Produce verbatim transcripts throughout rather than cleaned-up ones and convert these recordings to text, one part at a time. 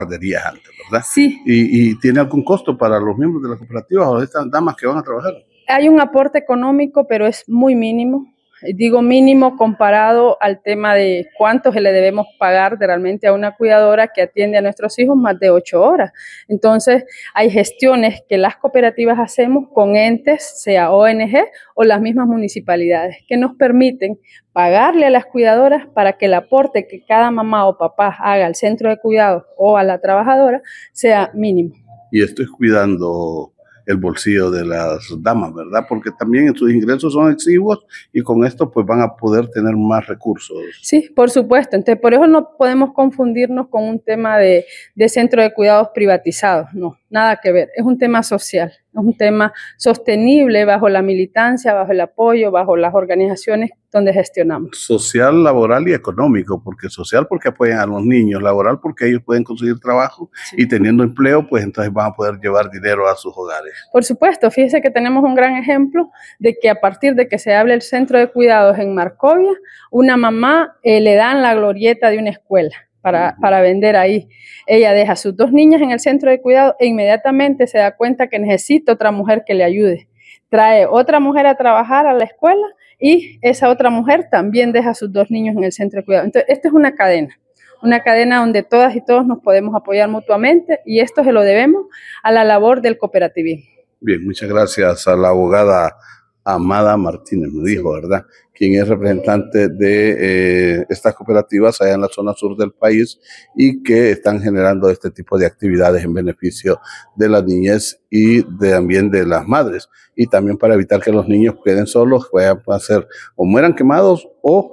guarderías antes, ¿verdad? Sí. ¿Y, y tiene algún costo para los miembros de la cooperativa o de estas damas que van a trabajar? Hay un aporte económico, pero es muy mínimo. Digo mínimo comparado al tema de cuánto se le debemos pagar de realmente a una cuidadora que atiende a nuestros hijos más de ocho horas. Entonces, hay gestiones que las cooperativas hacemos con entes, sea O N G o las mismas municipalidades, que nos permiten pagarle a las cuidadoras para que el aporte que cada mamá o papá haga al centro de cuidado o a la trabajadora sea mínimo. Y esto es cuidando el bolsillo de las damas, ¿verdad? Porque también sus ingresos son exiguos y con esto pues van a poder tener más recursos. Sí, por supuesto. Entonces, por eso no podemos confundirnos con un tema de, de centro de cuidados privatizados. No, nada que ver. Es un tema social, es un tema sostenible bajo la militancia, bajo el apoyo, bajo las organizaciones donde gestionamos. Social, laboral y económico, porque social porque apoyan a los niños, laboral porque ellos pueden conseguir trabajo, sí, y teniendo empleo, pues entonces van a poder llevar dinero a sus hogares. Por supuesto, fíjese que tenemos un gran ejemplo de que a partir de que se abre el centro de cuidados en Marcovia, una mamá eh, le dan la glorieta de una escuela para, para vender ahí. Ella deja a sus dos niñas en el centro de cuidado e inmediatamente se da cuenta que necesita otra mujer que le ayude. Trae otra mujer a trabajar a la escuela y esa otra mujer también deja a sus dos niños en el centro de cuidado. Entonces, esta es una cadena, una cadena donde todas y todos nos podemos apoyar mutuamente y esto se lo debemos a la labor del cooperativismo. Bien, muchas gracias a la abogada Amada Martínez, me dijo, ¿verdad? Quien es representante de eh, estas cooperativas allá en la zona sur del país y que están generando este tipo de actividades en beneficio de la niñez y de, también de las madres. Y también para evitar que los niños queden solos, vayan a ser o mueran quemados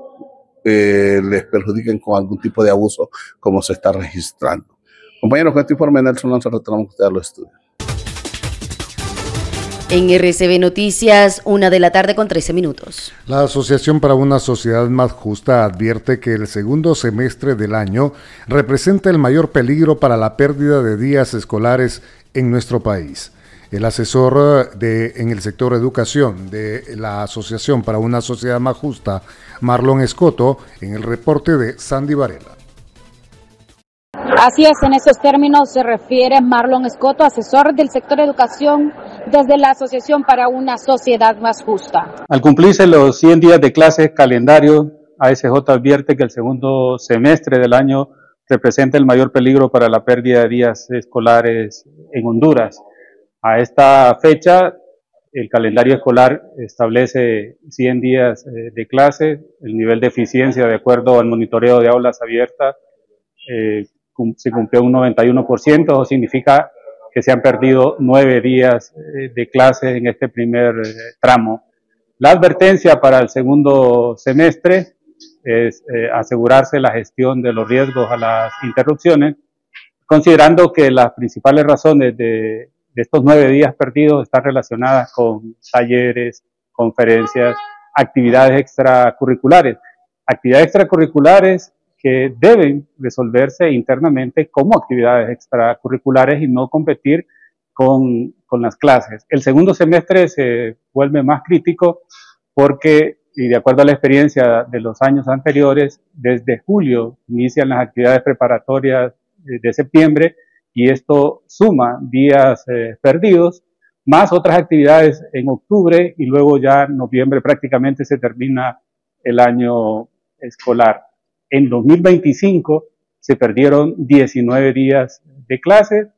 o eh, les perjudiquen con algún tipo de abuso como se está registrando. Compañeros, con este informe Nelson Lanza retornamos a ustedes a los estudios. En R C B Noticias, una de la tarde con trece minutos. La Asociación para una Sociedad Más Justa advierte que el segundo semestre del año representa el mayor peligro para la pérdida de días escolares en nuestro país. El asesor de, en el sector educación de la Asociación para una Sociedad Más Justa, Marlon Escoto, en el reporte de Sandy Varela. Así es, en esos términos se refiere Marlon Escoto, asesor del sector educación desde la Asociación para una Sociedad Más Justa. Al cumplirse los cien días de clases calendario, A S J advierte que el segundo semestre del año representa el mayor peligro para la pérdida de días escolares en Honduras. A esta fecha, el calendario escolar establece cien días de clase, el nivel de eficiencia de acuerdo al monitoreo de aulas abiertas eh, se cumplió un noventa y uno por ciento, eso significa que se han perdido nueve días de clase en este primer tramo. La advertencia para el segundo semestre es eh, asegurarse la gestión de los riesgos a las interrupciones, considerando que las principales razones de, de estos nueve días perdidos están relacionadas con talleres, conferencias, actividades extracurriculares. Actividades extracurriculares que deben resolverse internamente como actividades extracurriculares y no competir con, con las clases. El segundo semestre se vuelve más crítico porque, y de acuerdo a la experiencia de los años anteriores, desde julio inician las actividades preparatorias de, de septiembre y esto suma días eh, perdidos, más otras actividades en octubre y luego ya en noviembre prácticamente se termina el año escolar. En dos mil veinticinco se perdieron diecinueve días de clases,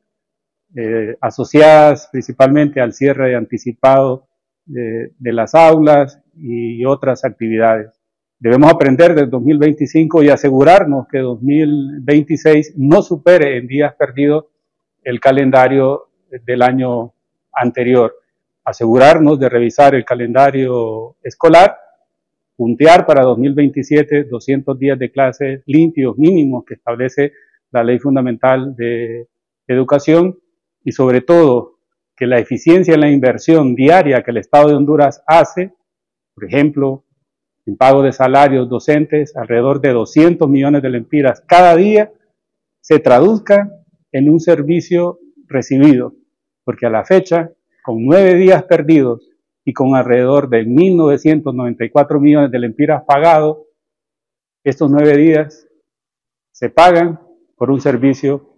eh, asociadas principalmente al cierre anticipado de, de las aulas y otras actividades. Debemos aprender del dos mil veinticinco y asegurarnos que dos mil veintiséis no supere en días perdidos el calendario del año anterior. Asegurarnos de revisar el calendario escolar, puntear para dos mil veintisiete doscientos días de clases limpios mínimos que establece la Ley Fundamental de Educación y sobre todo que la eficiencia en la inversión diaria que el Estado de Honduras hace, por ejemplo, en pago de salarios docentes, alrededor de doscientos millones de lempiras cada día, se traduzca en un servicio recibido, porque a la fecha, con nueve días perdidos, y con alrededor de mil novecientos noventa y cuatro millones de lempiras pagados, estos nueve días se pagan por un servicio